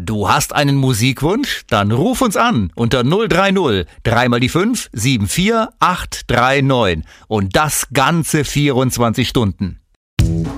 du hast einen Musikwunsch? Dann ruf uns an unter 030 3 mal die 5 74 839 und das ganze 24 Stunden.